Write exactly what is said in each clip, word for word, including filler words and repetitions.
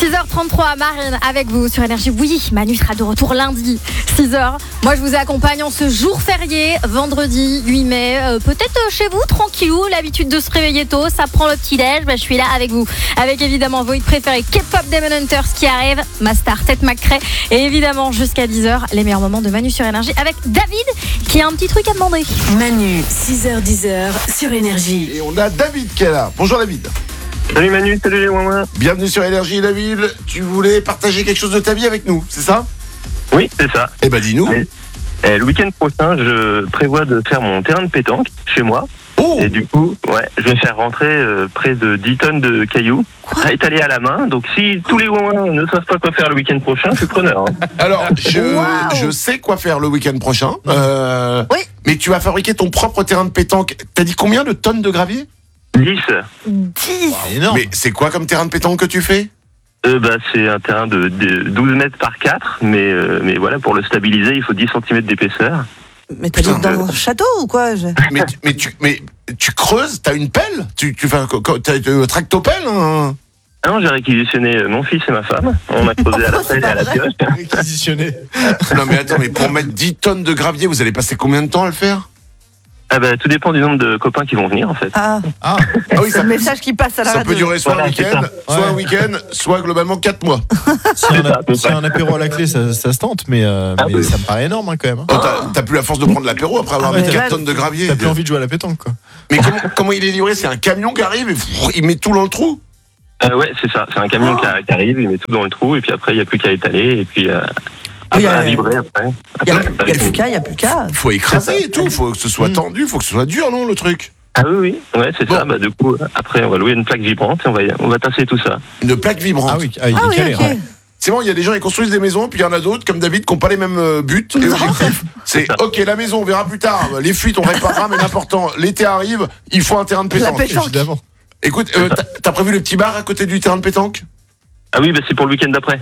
six heures trente-trois, Marine avec vous sur Énergie. Oui, Manu sera de retour lundi, six heures. Moi, je vous accompagne en ce jour férié, vendredi huit mai. Euh, peut-être chez vous, tranquillou, l'habitude de se réveiller tôt, ça prend le petit-déj. Bah, je suis là avec vous. Avec évidemment vos hits préférés, K-pop Demon Hunters qui arrive, ma star Ted McRae. Et évidemment, jusqu'à dix heures, les meilleurs moments de Manu sur Énergie avec David qui a un petit truc à demander. Manu, six heures dix heures sur Énergie. Et on a David qui est là. Bonjour David. Salut Manu, salut les ouin-ouin. Bienvenue sur Énergie David. Tu voulais partager quelque chose de ta vie avec nous, c'est ça? Oui, c'est ça. Eh ben dis-nous. Et, et le week-end prochain, je prévois de faire mon terrain de pétanque chez moi. Oh. Et du coup, ouais, je vais faire rentrer euh, près de dix tonnes de cailloux à étaler à la main. Donc si tous les ouin-ouin ne savent pas quoi faire le week-end prochain, je suis preneur. Hein. Alors, je, Wow. je sais quoi faire le week-end prochain. Euh, Oui. Mais tu vas fabriquer ton propre terrain de pétanque. T'as dit combien de tonnes de gravier? dix. dix. Énorme. Mais c'est quoi comme terrain de pétanque que tu fais? Euh, bah, c'est un terrain de, de douze mètres par quatre, mais, euh, mais voilà, pour le stabiliser, il faut dix centimètres d'épaisseur. Mais t'habites Putain, dans un château ou quoi? je- mais, tu- mais, tu, mais tu creuses, t'as une pelle? Tu, tu fais un, co- t'as une tractopelle hein? Ah non, j'ai réquisitionné mon fils et ma femme. On a creusé à la pelle et à la pioche. Réquisitionné. Non mais attends, mais pour mettre dix tonnes de gravier, vous allez passer combien de temps à le faire? Ah bah, tout dépend du nombre de copains qui vont venir, en fait. Ah, Ah, Ah oui, c'est ça, le message qui passe à la ça radio. peut durer soit Voilà, un c'est week-end, ça. soit Ouais. un week-end, soit globalement quatre mois. si un, ça, c'est si ça. un apéro à la clé, ça, ça se tente, mais, euh, Ah mais oui. ça me paraît énorme hein, quand même. hein. Oh, t'as, t'as plus la force de prendre l'apéro après avoir Ah ouais, mis t'as- quatre tonnes de gravier. T'as plus envie de jouer à la pétanque, quoi. Mais comment, comment il est livré? C'est un camion qui arrive et pff, il met tout dans le trou? Euh, ouais, c'est ça. C'est un camion qui, a- qui arrive, il met tout dans le trou, et puis après, il n'y a plus qu'à étaler, et puis euh, Oui, à euh, vibrer après. Il n'y a, Après, il y a plus qu'à, il n'y a plus qu'à. Il faut écraser et tout, il faut que ce soit Mm. tendu, il faut que ce soit dur, non, le truc? Ah oui, oui, ouais, c'est Bon. ça. Bah, du coup, après, on va louer une plaque vibrante, et on va, on va tasser tout ça. Une plaque vibrante. Ah oui, ah, il est Ah oui, calé, ok. ouais. C'est bon, il y a des gens qui construisent des maisons, puis il y en a d'autres, comme David, qui n'ont pas les mêmes euh, buts et objectifs. C'est ok, la maison, on verra plus tard. Les fuites, on réparera, mais l'important, l'été arrive, il faut un terrain de pétanque. pétanque. Évidemment. Écoute, euh, t'as, t'as prévu le petit bar à côté du terrain de pétanque? Ah oui, bah, c'est pour le week-end d'après.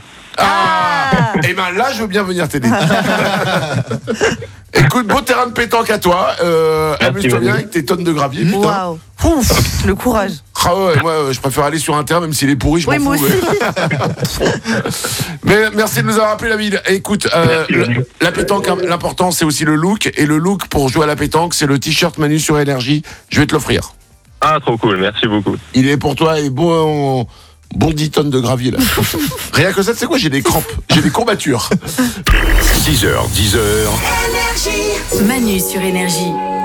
Ah, Et ben là, je veux bien venir t'aider. Écoute, beau terrain de pétanque à toi. Euh, Merci, amuse-toi bien Manu. avec tes tonnes de gravier. Putain. Waouh. Ouf, le courage. Ah ouais, moi, euh, je préfère aller sur un terrain, même s'il est pourri, je Oui, m'en moi fous. aussi. ouais. Mais merci de nous avoir appelé, David. Écoute, euh, Merci, Manu. la, la pétanque, hein, l'important, c'est aussi le look. Et le look pour jouer à la pétanque, c'est le t-shirt Manu sur Énergie. Je vais te l'offrir. Ah, trop cool, merci beaucoup. Il est pour toi et bon, bon dix tonnes de gravier, là. Rien que ça, tu sais quoi, j'ai des crampes, j'ai des courbatures. six heures, dix heures. Manu sur Énergie.